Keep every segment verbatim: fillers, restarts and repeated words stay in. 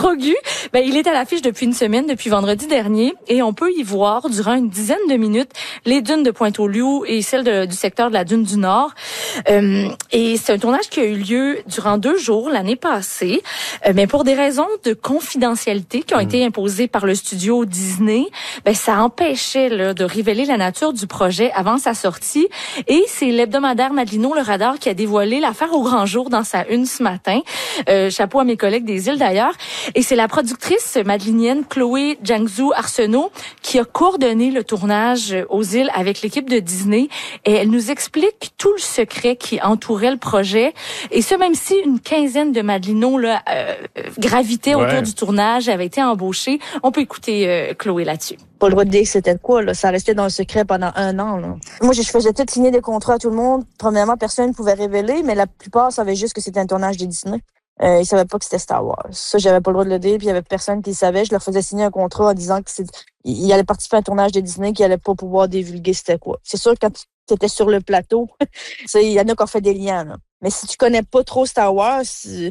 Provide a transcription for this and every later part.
Progu, ben, il est à l'affiche depuis une semaine, depuis vendredi dernier, et on peut y voir, durant une dizaine de minutes, les dunes de Pointe-aux-Loups et celles de, du secteur de la dune du Nord. Euh, et c'est un tournage qui a eu lieu durant deux jours l'année passée, euh, mais pour des raisons de confidentialité qui ont mmh. été imposées par le studio Disney, ben, ça empêchait là, de révéler la nature du projet avant sa sortie. Et c'est l'hebdomadaire Madelino Le Radar qui a dévoilé l'affaire au grand jour dans sa une ce matin. Euh, chapeau à mes collègues des îles d'ailleurs. Et c'est la productrice madelinienne Chloé Jiangzhou Arsenault qui a coordonné le tournage aux îles avec l'équipe de Disney. Et elle nous explique tout le secret qui entourait le projet. Et ce, même si une quinzaine de Madelinots là, euh, gravitaient ouais. autour du tournage, avaient été embauchés. On peut écouter euh, Chloé là-dessus. Pas le droit de dire que c'était quoi, là. Ça restait dans le secret pendant un an, là. Moi, je faisais tout signer des contrats à tout le monde. Premièrement, personne ne pouvait révéler, mais la plupart savaient juste que c'était un tournage de Disney. Euh, ils savaient pas que c'était Star Wars. Ça, j'avais pas le droit de le dire, puis il y avait personne qui le savait. Je leur faisais signer un contrat en disant que c'est, il allait participer à un tournage de Disney, qu'il allait pas pouvoir divulguer c'était quoi. C'est sûr, quand tu étais sur le plateau, il y en a qui ont fait des liens, là. Mais si tu connais pas trop Star Wars,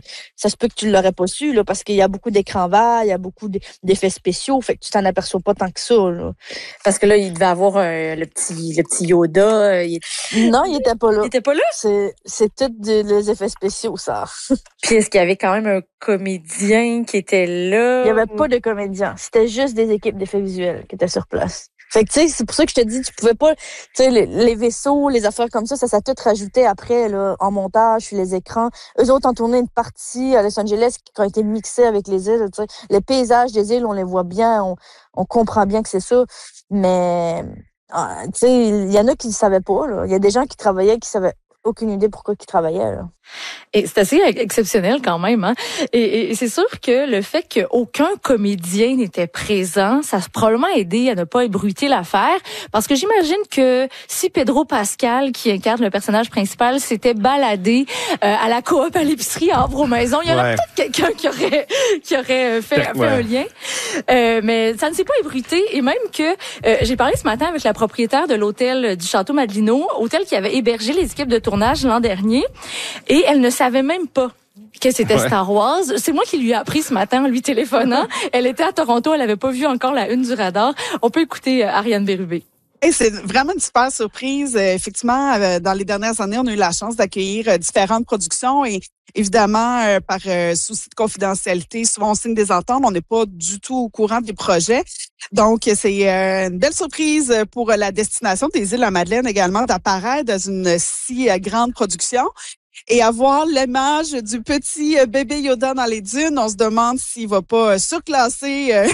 ça se peut que tu l'aurais pas su, là, parce qu'il y a beaucoup d'écrans verts, il y a beaucoup d'effets spéciaux, fait que tu t'en aperçois pas tant que ça, là. Parce que là, il devait avoir euh, le petit le petit Yoda. Euh, il... Non, il était pas là. Il était pas là? C'est, c'est tout des, les effets spéciaux, ça. Puis est-ce qu'il y avait quand même un comédien qui était là? Il y avait pas de comédien. C'était juste des équipes d'effets visuels qui étaient sur place. Fait que, tu sais, c'est pour ça que je te dis, tu pouvais pas, tu sais, les, les vaisseaux, les affaires comme ça, ça s'est tout rajouté après, là, en montage, sur les écrans. Eux autres ont tourné une partie à Los Angeles qui a été mixée avec les îles, tu sais. Les paysages des îles, on les voit bien, on, on comprend bien que c'est ça. Mais, ah, tu sais, il y en a qui ne savaient pas, là. Il y a des gens qui travaillaient qui savaient aucune idée pourquoi ils travaillaient, là. Et c'est assez exceptionnel quand même, hein. Et, et c'est sûr que le fait qu'aucun comédien n'était présent, ça a probablement aidé à ne pas ébruiter l'affaire. Parce que j'imagine que si Pedro Pascal, qui incarne le personnage principal, s'était baladé euh, à la coop à l'épicerie à Havre aux Maisons, il y aurait ouais. peut-être quelqu'un qui aurait qui aurait fait, fait ouais. un lien. Euh, mais ça ne s'est pas ébruité. Et même que euh, j'ai parlé ce matin avec la propriétaire de l'hôtel du Château Madelino, hôtel qui avait hébergé les équipes de tournage l'an dernier. Et elle ne savait même pas que c'était ouais. Star Wars. C'est moi qui lui ai appris ce matin en lui téléphonant. Elle était à Toronto, elle avait pas vu encore la une du radar. On peut écouter euh, Ariane Bérubé. Et c'est vraiment une super surprise. Euh, effectivement, euh, dans les dernières années, on a eu la chance d'accueillir euh, différentes productions et évidemment, euh, par euh, souci de confidentialité, souvent on signe des ententes, on n'est pas du tout au courant des projets. Donc, c'est euh, une belle surprise pour la destination des îles de la Madeleine également d'apparaître dans une si euh, grande production. Et avoir l'image du petit bébé Yoda dans les dunes, on se demande s'il va pas surclasser euh,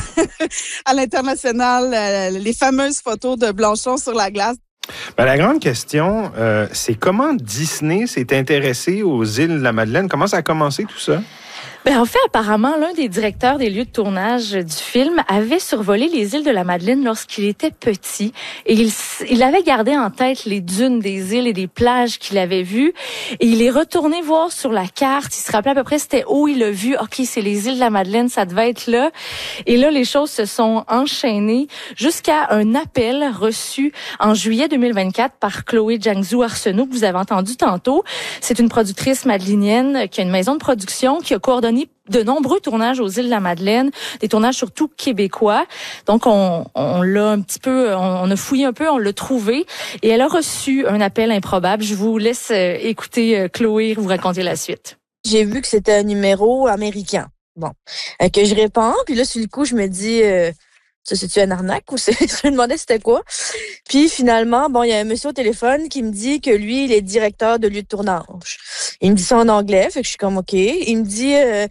à l'international euh, les fameuses photos de Blanchon sur la glace. Ben, la grande question, euh, c'est comment Disney s'est intéressé aux îles de la Madeleine? Comment ça a commencé tout ça? Ben, en fait, apparemment, l'un des directeurs des lieux de tournage du film avait survolé les îles de la Madeleine lorsqu'il était petit et il, il avait gardé en tête les dunes des îles et des plages qu'il avait vues et il est retourné voir sur la carte. Il se rappelait à peu près c'était où il a vu. OK, c'est les îles de la Madeleine, ça devait être là. Et là, les choses se sont enchaînées jusqu'à un appel reçu en juillet deux mille vingt-quatre par Chloé Jiangzhou Arsenault que vous avez entendu tantôt. C'est une productrice madelinienne qui a une maison de production qui a coordonné de nombreux tournages aux îles de la Madeleine, des tournages surtout québécois. Donc, on, on l'a un petit peu, on, on a fouillé un peu, on l'a trouvé. Et elle a reçu un appel improbable. Je vous laisse euh, écouter euh, Chloé vous raconter la suite. J'ai vu que c'était un numéro américain. Bon, euh, que je réponds. Puis là, sur le coup, je me dis... Euh, Ça, c'est-tu un arnaque ou c'est... Je me demandais c'était quoi. Puis finalement, bon, il y a un monsieur au téléphone qui me dit que lui, il est directeur de lieu de tournage. Il me dit ça en anglais, fait que je suis comme OK. Il me dit, euh,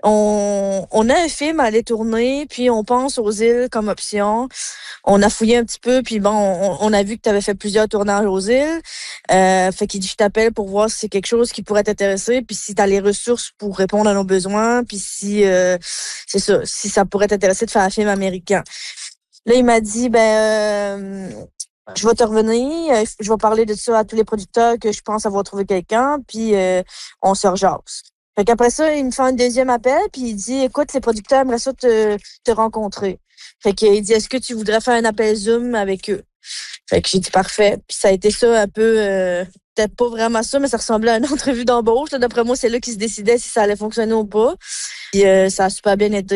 on, on a un film à aller tourner, puis on pense aux îles comme option. On a fouillé un petit peu, puis bon, on, on a vu que tu avais fait plusieurs tournages aux îles. Euh, fait qu'il dit, je t'appelle pour voir si c'est quelque chose qui pourrait t'intéresser, puis si tu as les ressources pour répondre à nos besoins, puis si, euh, c'est ça, si ça pourrait t'intéresser de faire un film américain. Là, il m'a dit, ben, euh, je vais te revenir, je vais parler de ça à tous les producteurs que je pense avoir trouvé quelqu'un, puis euh, on se rejase. Fait qu'après ça, il me fait un deuxième appel, puis il dit, écoute, les producteurs aimeraient ça te, te rencontrer. Fait qu'il dit, est-ce que tu voudrais faire un appel Zoom avec eux? Fait que j'ai dit, parfait. Puis ça a été ça un peu, euh, peut-être pas vraiment ça, mais ça ressemblait à une entrevue d'embauche. Là, d'après moi, c'est là qu'ils se décidaient si ça allait fonctionner ou pas. Puis euh, ça a super bien été.